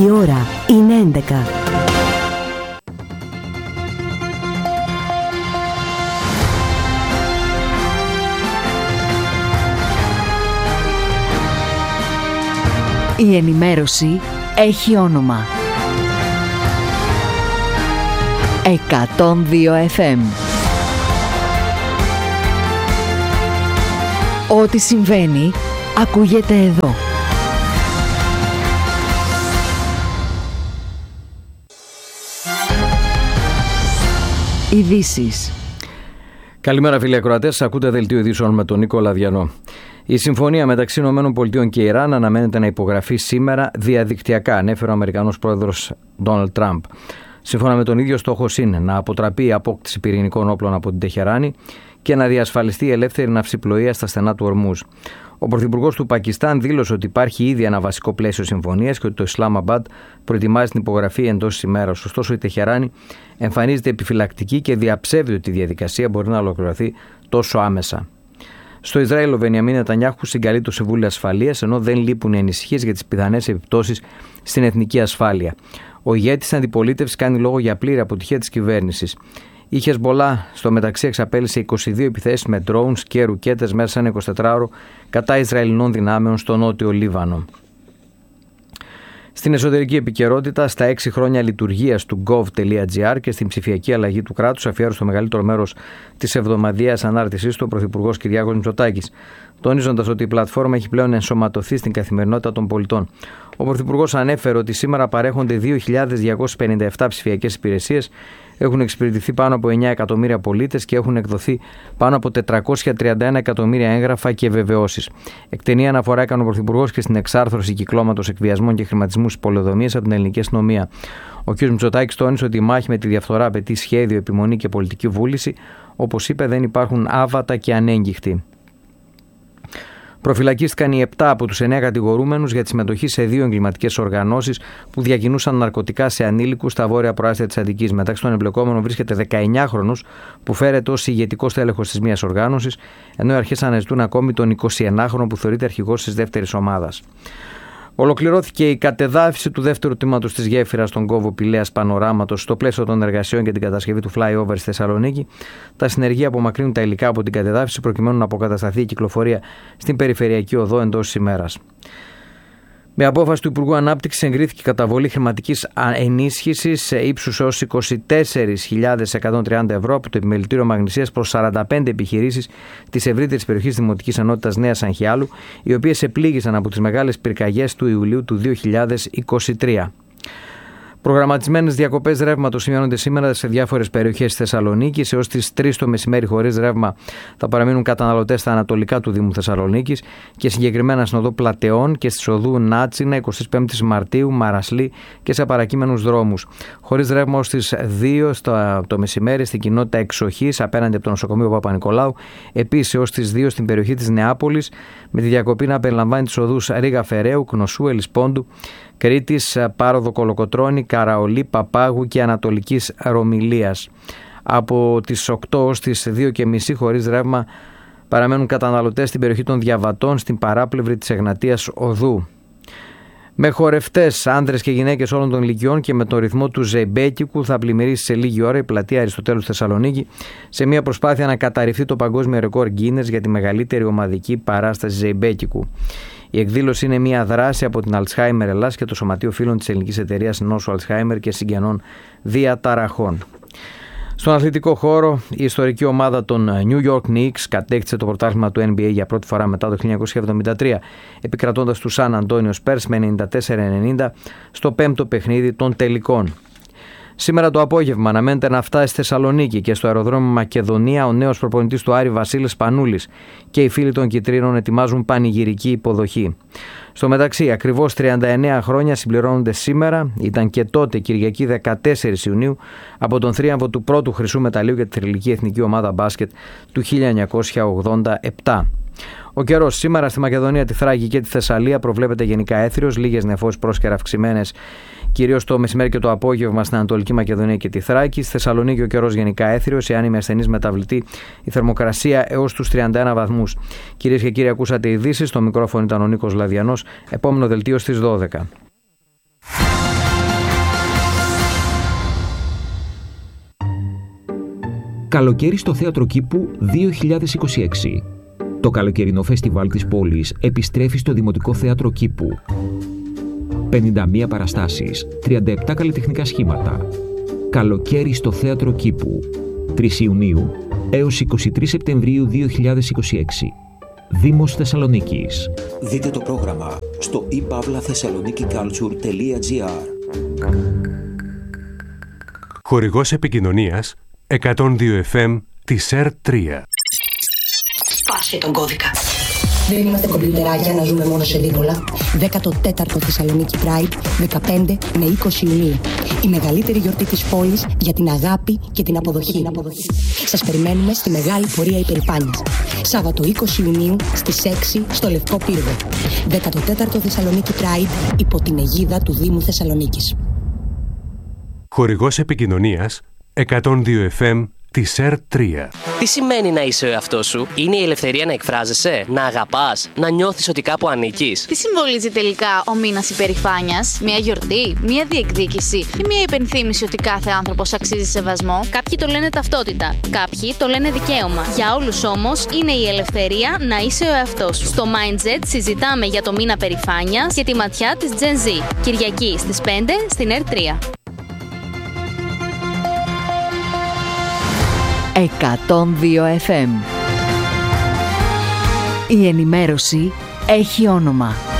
Η ώρα είναι 11. Η ενημέρωση έχει όνομα. 102 FM. Ό,τι συμβαίνει, ακούγεται εδώ. Ειδήσεις. Καλημέρα φίλοι ακροατές, ακούτε δελτίο ειδήσεων με τον Νίκο Λαδιανό. Η συμφωνία μεταξύ ΗΠΑ και Ιράν αναμένεται να υπογραφεί σήμερα διαδικτυακά, ανέφερε ο Αμερικανός πρόεδρος Ντόναλντ Τραμπ. Σύμφωνα με τον ίδιο, στόχος είναι να αποτραπεί η απόκτηση πυρηνικών όπλων από την Τεχεράνη και να διασφαλιστεί η ελεύθερη ναυσιπλοεία στα στενά του Ορμούζ. Ο πρωθυπουργός του Πακιστάν δήλωσε ότι υπάρχει ήδη ένα βασικό πλαίσιο συμφωνίας και ότι το Ισλάμαμπαντ προετοιμάζει την υπογραφή εντός της ημέρας. Ωστόσο, η Τεχεράνη εμφανίζεται επιφυλακτική και διαψεύδει ότι η διαδικασία μπορεί να ολοκληρωθεί τόσο άμεσα. Στο Ισραήλ, ο Μπενιαμίν Νετανιάχου συγκαλεί το Συμβούλιο Ασφαλείας, ενώ δεν λείπουν οι ανησυχίες για τις πιθανές επιπτώσεις στην εθνική ασφάλεια. Ο ηγέτης της αντιπολίτευσης κάνει λόγο για πλήρη αποτυχία της κυβέρνησης. Η Χεσμπολά στο μεταξύ εξαπέλυσε 22 επιθέσεις με drones και ρουκέτες μέσα σε ένα 24ωρο κατά Ισραηλινών δυνάμεων στο νότιο Λίβανο. Στην εσωτερική επικαιρότητα, στα 6 χρόνια λειτουργίας του gov.gr και στην ψηφιακή αλλαγή του κράτους, αφιέρωσε το μεγαλύτερο μέρος της εβδομαδιαίας ανάρτησής του ο Πρωθυπουργός Κυριάκος Μητσοτάκης, τονίζοντας ότι η πλατφόρμα έχει πλέον ενσωματωθεί στην καθημερινότητα των πολιτών. Ο Πρωθυπουργός ανέφερε ότι σήμερα παρέχονται 2.257 ψηφιακές υπηρεσίες, έχουν εξυπηρετηθεί πάνω από 9 εκατομμύρια πολίτες και έχουν εκδοθεί πάνω από 431 εκατομμύρια έγγραφα και βεβαιώσεις. Εκτενή αναφορά έκανε ο Πρωθυπουργός και στην εξάρθρωση κυκλώματος εκβιασμών και χρηματισμού στις πολεοδομίες από την ελληνική αστυνομία. Ο κ. Μητσοτάκης τόνισε ότι η μάχη με τη διαφθορά απαιτεί σχέδιο, επιμονή και πολιτική βούληση. Όπως είπε, δεν υπάρχουν άβατα και ανέγκυχτοι. Προφυλακίστηκαν οι 7 από τους 9 κατηγορούμενους για τη συμμετοχή σε 2 εγκληματικές οργανώσεις που διακινούσαν ναρκωτικά σε ανήλικους στα βόρεια προάστια της Αττικής. Μεταξύ των εμπλεκόμενων βρίσκεται 19χρονος που φέρεται ως ηγετικός τέλεχος της μίας οργάνωσης, ενώ οι αρχές αναζητούν ακόμη τον 21χρονο που θεωρείται αρχηγός της δεύτερης ομάδας. Ολοκληρώθηκε η κατεδάφιση του δεύτερου τμήματος της γέφυρας στον κόβο Πηλαίας Πανοράματος στο πλαίσιο των εργασιών για την κατασκευή του flyover στη Θεσσαλονίκη. Τα συνεργεία απομακρύνουν τα υλικά από την κατεδάφιση προκειμένου να αποκατασταθεί η κυκλοφορία στην περιφερειακή οδό εντός της ημέρας. Με απόφαση του Υπουργού Ανάπτυξης εγκρίθηκε η καταβολή χρηματικής ενίσχυσης ύψους έως 24.130 ευρώ από το Επιμελητήριο Μαγνησίας προς 45 επιχειρήσεις της ευρύτερης περιοχής Δημοτικής Ενότητας Νέας Αγχιάλου, οι οποίες επλήγησαν από τις μεγάλες πυρκαγιές του Ιουλίου του 2023. Προγραμματισμένες διακοπές ρεύματος σημειώνονται σήμερα σε διάφορες περιοχές της Θεσσαλονίκης. Έως τις 3 το μεσημέρι χωρίς ρεύμα θα παραμείνουν καταναλωτές στα ανατολικά του Δήμου Θεσσαλονίκης και συγκεκριμένα στην οδό Πλατεών και στη οδού Νάτσινα 25 Μαρτίου, Μαρασλή και σε παρακείμενους δρόμους. Χωρίς ρεύμα ως τις 2 το μεσημέρι στην κοινότητα Εξοχής απέναντι από το νοσοκομείο Παπα-Νικολάου. Επίσης έως τις 2 στην περιοχή της Νεάπολης, με τη διακοπή να περιλαμβάνει τις οδούς Ρήγα Φεραίου, Κνωσού, Ελισπόντου, Κρήτης, Πάροδο Κολοκοτρώνη, Καραολί, Παπάγου και Ανατολικής Ρωμιλίας. Από τις 8 ως τις 2.30 χωρίς ρεύμα παραμένουν καταναλωτές στην περιοχή των Διαβατών, στην παράπλευρη της Εγνατίας Οδού. Με χορευτές, άνδρες και γυναίκες όλων των ηλικιών και με τον ρυθμό του ζεϊμπέκικου θα πλημμυρίσει σε λίγη ώρα η πλατεία Αριστοτέλους Θεσσαλονίκη σε μια προσπάθεια να καταρριφθεί το παγκόσμιο ρεκόρ Guinness για τη μεγαλύτερη ομαδική παράσταση ζεϊμπέκικου. Η εκδήλωση είναι μια δράση από την Alzheimer Ελλάς και το Σωματείο Φίλων της Ελληνικής Εταιρείας Νόσου Alzheimer και Συγγενών Διαταραχών. Στον αθλητικό χώρο, η ιστορική ομάδα των New York Knicks κατέκτησε το πρωτάθλημα του NBA για πρώτη φορά μετά το 1973, επικρατώντας τους San Antonio Spurs με 94-90 στο 5ο παιχνίδι των τελικών. Σήμερα το απόγευμα αναμένεται να φτάσει στη Θεσσαλονίκη και στο αεροδρόμιο Μακεδονία ο νέος προπονητής του Άρη Βασίλης Πανούλης και οι φίλοι των Κιτρίνων ετοιμάζουν πανηγυρική υποδοχή. Στο μεταξύ, ακριβώς 39 χρόνια συμπληρώνονται σήμερα, ήταν και τότε Κυριακή 14 Ιουνίου, από τον θρίαμβο του πρώτου χρυσού μεταλλίου για τη θρυλική εθνική ομάδα μπάσκετ του 1987. Ο καιρός σήμερα στη Μακεδονία, τη Θράκη και τη Θεσσαλία προβλέπεται γενικά έθριος, λίγες νεφώσεις πρόσκαιρα αυξημένες κυρίως το μεσημέρι και το απόγευμα στην Ανατολική Μακεδονία και τη Θράκη. Στη Θεσσαλονίκη ο καιρός γενικά έθριος, η άνεμη ασθενής μεταβλητή, η θερμοκρασία έως τους 31 βαθμούς. Κυρίες και κύριοι, ακούσατε ειδήσεις. Στο μικρόφωνο ήταν ο Νίκος Λαδιανός. Επόμενο δελτίο στις 12. Καλοκαίρι στο Θέατρο Κήπου 2026. Το καλοκαιρινό φεστιβάλ της πόλης επιστρέφει στο Δημοτικό Θέατρο Κήπου. 51 παραστάσεις, 37 καλλιτεχνικά σχήματα. Καλοκαίρι στο Θέατρο Κήπου, 3 Ιουνίου έως 23 Σεπτεμβρίου 2026. Δήμος Θεσσαλονίκης. Δείτε το πρόγραμμα στο ipavlathessalonikiculture.gr. Χορηγός επικοινωνίας 102 FM της ΕΡΤ3. Σπάσε τον κώδικα. Δεν είμαστε κομπιουτεράκια να ζούμε μόνο σε δίπολα. 14ο Θεσσαλονίκη Pride, 15 με 20 Ιουνίου. Η μεγαλύτερη γιορτή της πόλης για την αγάπη και την αποδοχή. Σας περιμένουμε στη μεγάλη πορεία υπερηφάνειας. Σάββατο 20 Ιουνίου στις 6 στο Λευκό Πύργο. 14ο Θεσσαλονίκη Pride υπό την αιγίδα του Δήμου Θεσσαλονίκης. Χορηγός επικοινωνίας 102 FM της ΕΡΤ3. Τι σημαίνει να είσαι ο εαυτός σου? Είναι η ελευθερία να εκφράζεσαι, να αγαπάς, να νιώθεις ότι κάπου ανήκεις. Τι συμβολίζει τελικά ο μήνας υπερηφάνειας? Μια γιορτή, μια διεκδίκηση ή μια υπενθύμηση ότι κάθε άνθρωπος αξίζει σεβασμό? Κάποιοι το λένε ταυτότητα, κάποιοι το λένε δικαίωμα. Για όλους όμως είναι η ελευθερία να είσαι ο εαυτός σου. Στο Mindset συζητάμε για το μήνα περηφάνειας και τη ματιά της Gen Z. Κυριακή στις 5 στην ΕΡΤ3. 102 FM. Η ενημέρωση έχει όνομα.